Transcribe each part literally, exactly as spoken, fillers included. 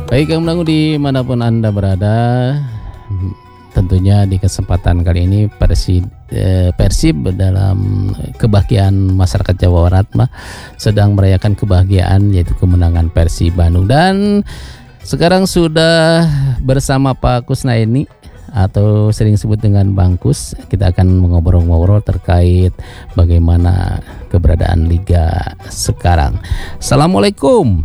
Baik, Kang Menangu dimanapun Anda berada, tentunya di kesempatan kali ini Persib, eh, Persib dalam kebahagiaan masyarakat Jawa Barat mah sedang merayakan kebahagiaan yaitu kemenangan Persib Bandung. Dan sekarang sudah bersama Pak Kusnaini atau sering disebut dengan Bang Kus. Kita akan mengobrol-ngobrol terkait bagaimana keberadaan Liga sekarang. Assalamualaikum.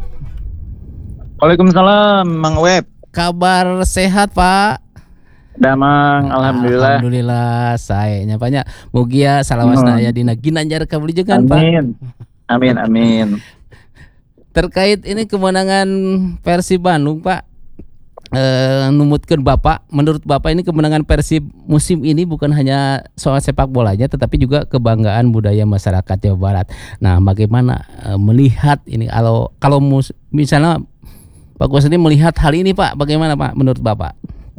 Waalaikumsalam, Mang Web. Kabar sehat, Pak? Damang, alhamdulillah. Alhamdulillah, saya nyapanya mugia salawasna aya dina ginanjar kablijegan, Pak. Amin. Amin, amin. Terkait ini kemenangan Persib Bandung, Pak. Eh, numutkeun Bapak, menurut Bapak ini kemenangan Persib musim ini bukan hanya soal sepak bolanya tetapi juga kebanggaan budaya masyarakat Jawa Barat. Nah, bagaimana eh, melihat ini kalau kalau mus, misalnya Pak Kusnaini melihat hal ini, Pak, bagaimana, Pak, menurut Bapak?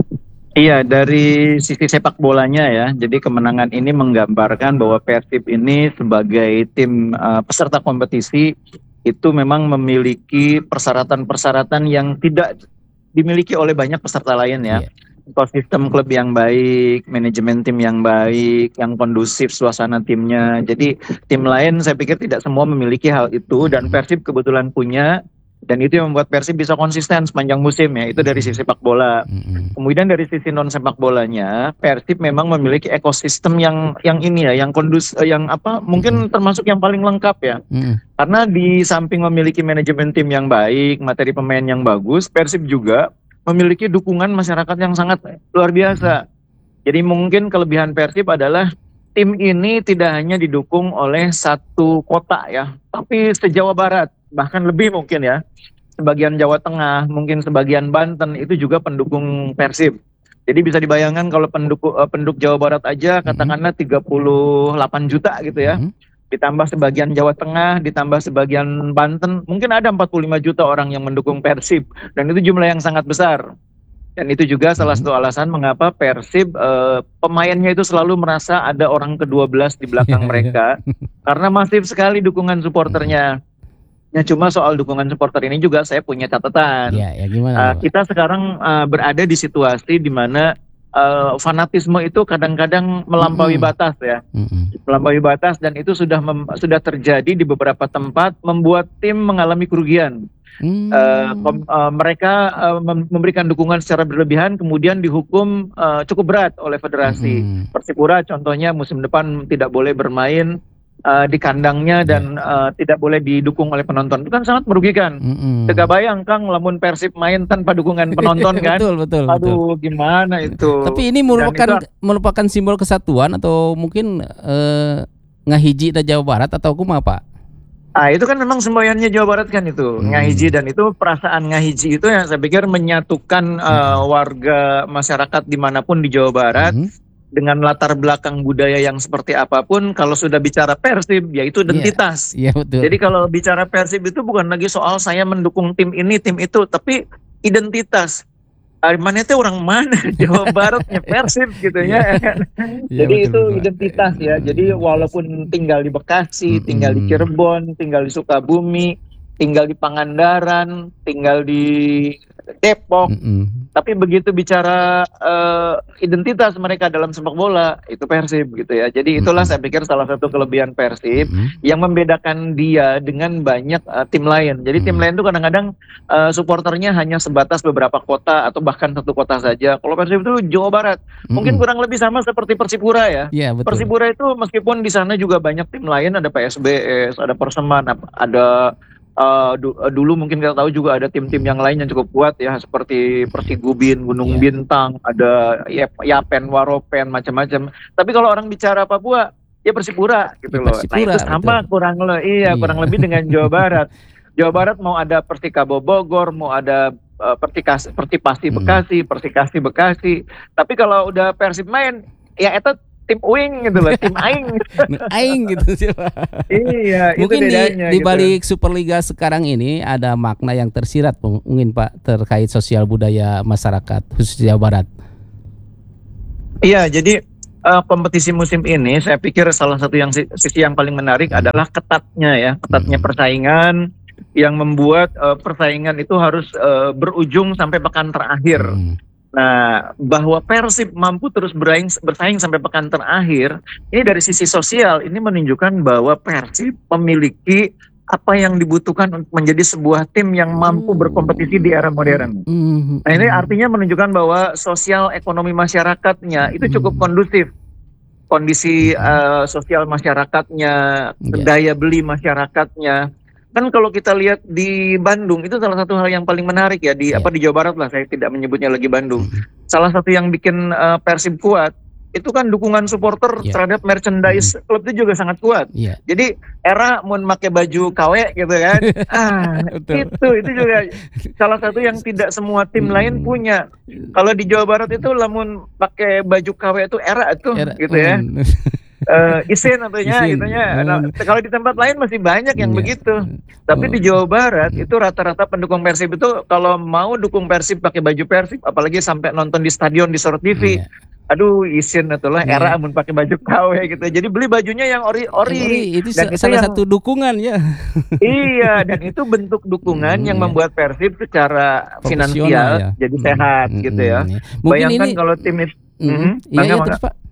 Iya, dari sisi sepak bolanya ya. Jadi kemenangan ini menggambarkan bahwa Persib ini sebagai tim uh, peserta kompetisi itu memang memiliki persyaratan-persyaratan yang tidak dimiliki oleh banyak peserta lain ya. Yeah. Ekosistem klub yang baik, manajemen tim yang baik, yang kondusif suasana timnya. Jadi tim lain saya pikir tidak semua memiliki hal itu dan Persib kebetulan punya. Dan itu yang membuat Persib bisa konsisten sepanjang musim ya, itu dari sisi sepak bola. Mm-hmm. Kemudian dari sisi non sepak bolanya, Persib memang memiliki ekosistem yang yang ini ya, yang kondus, yang apa, mungkin mm-hmm. termasuk yang paling lengkap ya. Mm-hmm. Karena di samping memiliki manajemen tim yang baik, materi pemain yang bagus, Persib juga memiliki dukungan masyarakat yang sangat luar biasa. Mm-hmm. Jadi mungkin kelebihan Persib adalah tim ini tidak hanya didukung oleh satu kota ya, tapi se-Jawa Barat. Bahkan lebih mungkin ya, sebagian Jawa Tengah, mungkin sebagian Banten itu juga pendukung Persib. Jadi bisa dibayangkan kalau pendukung uh, penduduk Jawa Barat aja katakanlah tiga puluh delapan juta gitu ya, mm-hmm. ditambah sebagian Jawa Tengah, ditambah sebagian Banten, mungkin ada empat puluh lima juta orang yang mendukung Persib, dan itu jumlah yang sangat besar. Dan itu juga salah satu alasan mengapa Persib uh, pemainnya itu selalu merasa ada orang kedua belas di belakang mereka, karena masif sekali dukungan supporternya. Ya, cuma soal dukungan supporter ini juga saya punya catatan. Ya, ya gimana, uh, kita sekarang uh, berada di situasi di mana uh, fanatisme itu kadang-kadang melampaui mm-hmm. batas ya, mm-hmm. melampaui batas dan itu sudah mem- sudah terjadi di beberapa tempat membuat tim mengalami kerugian. Mm. Uh, kom- uh, mereka uh, mem- memberikan dukungan secara berlebihan, kemudian dihukum uh, cukup berat oleh federasi. Mm-hmm. Persipura contohnya musim depan tidak boleh bermain Uh, di kandangnya dan uh, tidak boleh didukung oleh penonton. Itu kan sangat merugikan. Mm-hmm. Tega bayang Kang lamun Persib main tanpa dukungan penonton kan. Betul, betul. Aduh, betul. Gimana itu. Tapi ini merupakan itu, merupakan simbol kesatuan atau mungkin uh, ngahiji da Jawa Barat atau kumaha, Pak? Ah, itu kan memang semboyannya Jawa Barat kan itu. Hmm. Ngahiji, dan itu perasaan ngahiji itu yang saya pikir menyatukan uh, hmm. warga masyarakat dimanapun di Jawa Barat. Hmm. Dengan latar belakang budaya yang seperti apapun, kalau sudah bicara Persib, yaitu identitas. Yeah, yeah, betul. Jadi kalau bicara Persib itu bukan lagi soal saya mendukung tim ini, tim itu, tapi identitas. Mana itu orang mana? Jawa Baratnya Persib gitu ya. Yeah. Jadi yeah, itu betul, identitas ya. Jadi walaupun tinggal di Bekasi, mm-hmm. tinggal di Cirebon, tinggal di Sukabumi, tinggal di Pangandaran, tinggal di Depok, mm-hmm. tapi begitu bicara uh, identitas mereka dalam sepak bola itu Persib gitu ya. Jadi itulah mm-hmm. saya pikir salah satu kelebihan Persib mm-hmm. yang membedakan dia dengan banyak uh, tim lain. Jadi mm-hmm. tim lain tuh kadang-kadang uh, supporternya hanya sebatas beberapa kota atau bahkan satu kota saja. Kalau Persib itu Jawa Barat, mm-hmm. mungkin kurang lebih sama seperti Persipura ya. Yeah, betul. Persipura itu meskipun di sana juga banyak tim lain, ada P S B S, ada Perseman, ada Uh, du- uh, dulu mungkin kita tahu juga ada tim-tim yang lain yang cukup kuat ya, seperti Persigubin, Gunung yeah. Bintang, ada Yapen, Waropen, macam-macam. Tapi kalau orang bicara Papua, ya Persipura gitu ya, loh. Persipura, nah itu sama betul. kurang lebih, iya yeah. kurang lebih dengan Jawa Barat. Jawa Barat mau ada Persikabo Bogor, mau ada uh, Pertikas, Pertipasi Bekasi, hmm. Persikasi Bekasi. Tapi kalau udah Persib main, ya itu tim uing gitu loh, tim aing. Aing gitu sih, Pak. Iya, mungkin itu bedanya, di, di balik gitu. Superliga sekarang ini ada makna yang tersirat mungkin, Pak, terkait sosial budaya masyarakat khusus Jawa Barat. Iya, jadi uh, kompetisi musim ini saya pikir salah satu yang sisi yang paling menarik hmm. adalah ketatnya ya, ketatnya hmm. persaingan. yang membuat uh, persaingan itu harus uh, berujung sampai pekan terakhir. Hmm. Nah, bahwa Persib mampu terus bersaing, bersaing sampai pekan terakhir, ini dari sisi sosial ini menunjukkan bahwa Persib memiliki apa yang dibutuhkan untuk menjadi sebuah tim yang mampu berkompetisi di era modern. Nah, ini artinya menunjukkan bahwa sosial ekonomi masyarakatnya itu cukup kondusif. Kondisi uh, sosial masyarakatnya, daya beli masyarakatnya. Kan kalau kita lihat di Bandung itu salah satu hal yang paling menarik ya di yeah. apa di Jawa Barat lah, saya tidak menyebutnya lagi Bandung. Salah satu yang bikin uh, Persib kuat itu kan dukungan supporter yeah. terhadap merchandise mm. klub itu juga sangat kuat. Yeah. Jadi era mau pakai baju K W gitu kan, ah itu itu juga salah satu yang tidak semua tim mm. lain punya. Kalau di Jawa Barat itu lamun pakai baju K W itu era itu era, gitu ya. Mm. uh, isin ataunya gitunya. Nah, kalau di tempat lain masih banyak yang yeah. begitu. Tapi oh. di Jawa Barat itu rata-rata pendukung Persib itu kalau mau dukung Persib pakai baju Persib, apalagi sampai nonton di stadion di Sor T V. Yeah. Aduh, isin itulah yeah. era amun pakai baju K W gitu. Jadi beli bajunya yang ori ori. Itu dan salah itu satu yang, dukungan ya. Iya, dan itu bentuk dukungan hmm, yang yeah. membuat Persib secara finansial ya. jadi hmm, sehat hmm, gitu ya. Hmm, bayangkan ini, kalau tim itu hmm, hmm, iya, iya, terus, Pak.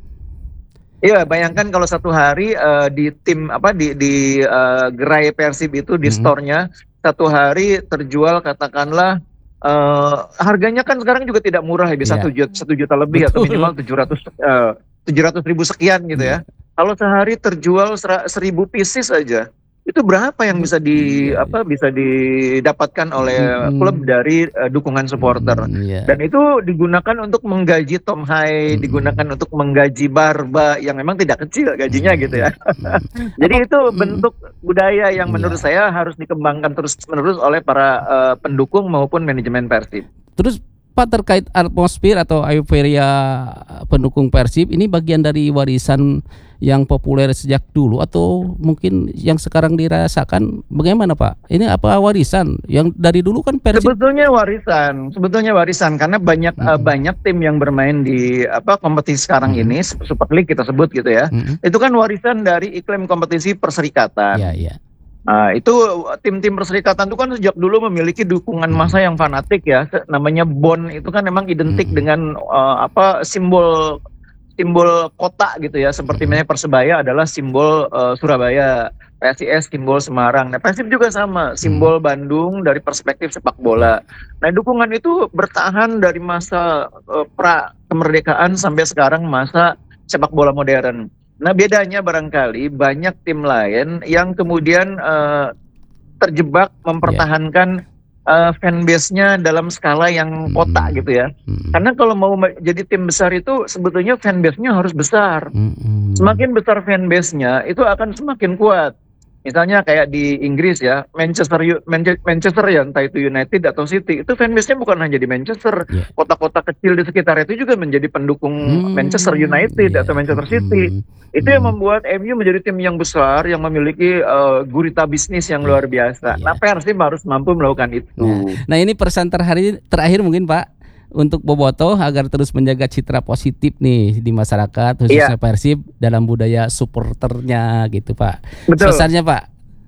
Iya, bayangkan kalau satu hari uh, di tim apa di di uh, gerai Persib itu di hmm. store-nya satu hari terjual katakanlah Uh, harganya kan sekarang juga tidak murah ya, bisa satu yeah. juta, satu juta lebih. Betul. Atau minimal tujuh ratus uh, tujuh ratus ribu sekian gitu yeah. ya. Kalau sehari terjual seribu pieces aja, itu berapa yang bisa di yeah. apa bisa didapatkan oleh mm. klub dari uh, dukungan supporter. Mm, yeah. Dan itu digunakan untuk menggaji Tom Hai, mm. digunakan untuk menggaji Barba yang memang tidak kecil gajinya mm. gitu ya. Mm. Jadi itu bentuk budaya yang menurut yeah. saya harus dikembangkan terus-menerus oleh para uh, pendukung maupun manajemen Persib. Terus Pak, terkait atmosfer atau euforia pendukung Persib ini bagian dari warisan yang populer sejak dulu atau mungkin yang sekarang dirasakan bagaimana Pak? Ini apa warisan yang dari dulu kan Persib? Sebetulnya warisan, sebetulnya warisan karena banyak mm-hmm. uh, banyak tim yang bermain di apa kompetisi sekarang mm-hmm. ini Super League kita sebut gitu ya. Mm-hmm. Itu kan warisan dari iklim kompetisi perserikatan. Iya, iya. Nah, itu tim-tim perserikatan itu kan sejak dulu memiliki dukungan massa yang fanatik ya. Namanya B O N itu kan memang identik mm-hmm. dengan uh, apa simbol simbol kota gitu ya. Seperti misalnya Persebaya adalah simbol uh, Surabaya, P S I S simbol Semarang. Nah, Persib juga sama, simbol Bandung dari perspektif sepak bola. Nah, dukungan itu bertahan dari masa uh, pra kemerdekaan sampai sekarang masa sepak bola modern. Nah, bedanya barangkali banyak tim lain yang kemudian uh, terjebak mempertahankan yeah. uh, fanbase-nya dalam skala yang kota mm-hmm. gitu ya. Mm-hmm. Karena kalau mau jadi tim besar itu sebetulnya fanbase-nya harus besar. Mm-hmm. Semakin besar fanbase-nya itu akan semakin kuat. Misalnya kayak di Inggris ya, Manchester Manchester ya, entah itu United atau City, itu fanbase-nya bukan hanya di Manchester, yeah. kota-kota kecil di sekitar itu juga menjadi pendukung hmm, Manchester United yeah. atau Manchester City. Hmm, itu hmm. yang membuat M U menjadi tim yang besar yang memiliki uh, gurita bisnis yang luar biasa. Yeah. Nah, Persib harus mampu melakukan itu. Nah, nah ini pesan terakhir terakhir mungkin Pak untuk Bobotoh agar terus menjaga citra positif nih di masyarakat khususnya yeah. Persib dalam budaya supporternya gitu Pak. Betul. Pesannya Pak.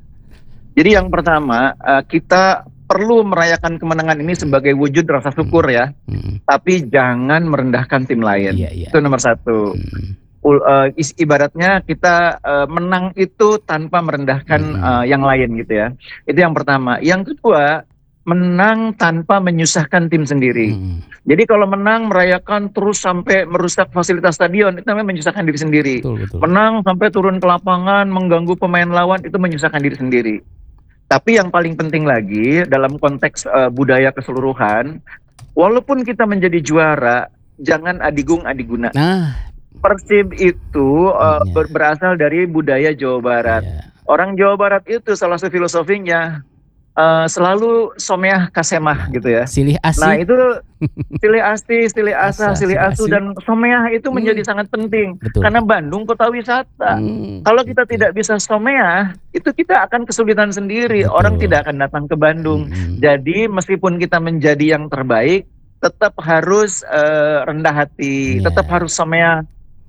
Jadi yang pertama uh, kita perlu merayakan kemenangan ini sebagai wujud rasa syukur hmm. ya, hmm. tapi jangan merendahkan tim lain. Yeah, yeah. Itu nomor satu. Hmm. Uh, ibaratnya kita uh, menang itu tanpa merendahkan hmm. uh, yang lain gitu ya. Itu yang pertama. Yang kedua, menang tanpa menyusahkan tim sendiri. Hmm. Jadi kalau menang merayakan terus sampai merusak fasilitas stadion itu namanya menyusahkan diri sendiri. Betul, betul. Menang sampai turun ke lapangan mengganggu pemain lawan itu menyusahkan diri sendiri. Tapi yang paling penting lagi dalam konteks uh, budaya keseluruhan, walaupun kita menjadi juara, jangan adigung adiguna. Nah, Persib itu uh, ber- berasal dari budaya Jawa Barat. Yeah. Orang Jawa Barat itu salah satu filosofinya Uh, selalu someah kasemah gitu ya. Silih asih. Nah itu silih asti, silih asa, silih asu dan someah itu hmm. menjadi sangat penting. Betul. Karena Bandung kota wisata. Hmm. Kalau kita Betul. tidak bisa someah, itu kita akan kesulitan sendiri. Betul. Orang tidak akan datang ke Bandung. Hmm. Jadi meskipun kita menjadi yang terbaik, tetap harus uh, rendah hati, yeah. tetap harus someah.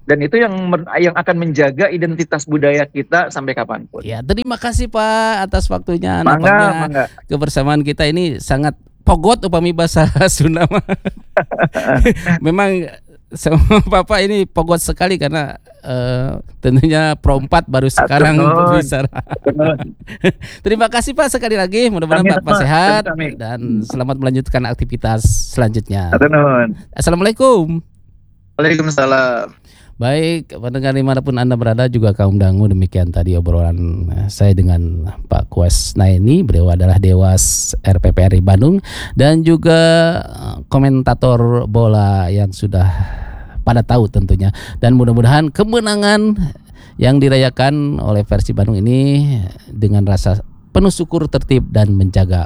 Dan itu yang men- yang akan menjaga identitas budaya kita sampai kapanpun. Ya, terima kasih Pak atas waktunya. Mangga, Nampaknya mangga. kebersamaan kita ini sangat pogot upami bahasa Sunda mah. Memang sama Bapak ini pogot sekali karena eh, tentunya Pro empat baru sekarang Atur, berbicara. Betul. Terima kasih Pak sekali lagi. Mudah-mudahan Kami Bapak sama, sehat kami, kami. dan selamat melanjutkan aktivitas selanjutnya. Atur nuhun. Assalamualaikum. Waalaikumsalam. Baik, pendengar dimanapun Anda berada, juga kaum dangu, demikian tadi obrolan eh, saya dengan Pak Kuasnaini. Beliau adalah Dewas R P P R I Bandung dan juga eh, komentator bola yang sudah pada tahu tentunya. Dan mudah-mudahan kemenangan yang dirayakan oleh Persib Bandung ini dengan rasa penuh syukur, tertib dan menjaga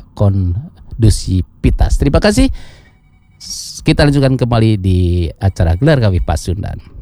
kondusivitas. Terima kasih. Kita lanjutkan kembali di acara Gelar Kawih Pasundan.